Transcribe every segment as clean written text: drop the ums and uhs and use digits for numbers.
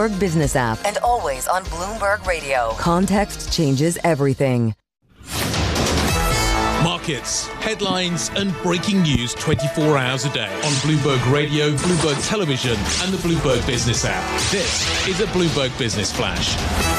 Bloomberg Business app. And always on Bloomberg Radio. Context changes everything. Markets, headlines and breaking news 24 hours a day on Bloomberg Radio, Bloomberg Television and the Bloomberg Business app. This is a Bloomberg Business Flash.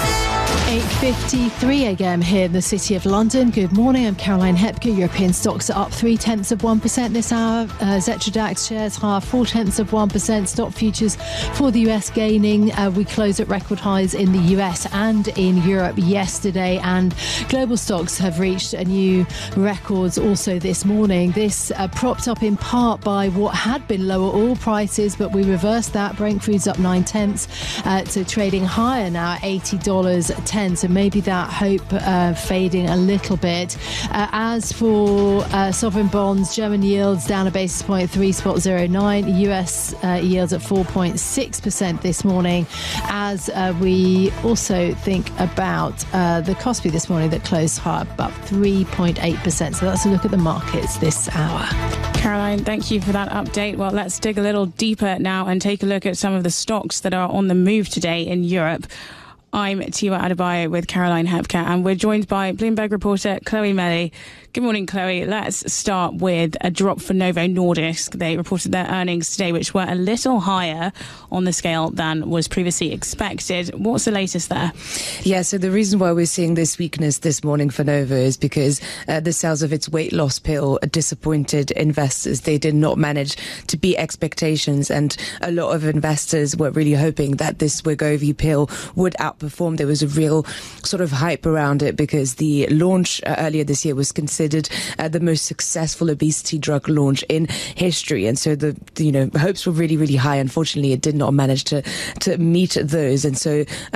8:53 a.m. here in the City of London. Good morning, I'm Caroline Hepker. European stocks are up 0.3% this hour. Xetra DAX shares higher 0.4%. Stock futures for the US gaining. We close at record highs in the US and in Europe yesterday, and global stocks have reached a new records also this morning. This propped up in part by what had been lower oil prices, but we reversed that. Brent crude's up 0.9 to trading higher now, $80.10. So maybe that hope fading a little bit. As for sovereign bonds, German yields down a basis point, 3.09. US yields at 4.6% this morning. As we also think about the Kospi this morning that closed higher, up 3.8%. So that's a look at the markets this hour. Caroline, thank you for that update. Well, let's dig a little deeper now and take a look at some of the stocks that are on the move today in Europe. I'm Tiwa Adebayo with Caroline Hepker, and we're joined by Bloomberg reporter Chloe Melly. Good morning, Chloe. Let's start with a drop for Novo Nordisk. They reported their earnings today, which were a little higher on the scale than was previously expected. What's the latest there? Yeah, so the reason why we're seeing this weakness this morning for Novo is because the sales of its weight loss pill disappointed investors. They did not manage to beat expectations, and a lot of investors were really hoping that this Wegovy pill would outperform. There was a real sort of hype around it because the launch earlier this year was considered the most successful obesity drug launch in history, and so the hopes were really, really high. Unfortunately, it did not manage to meet those, and so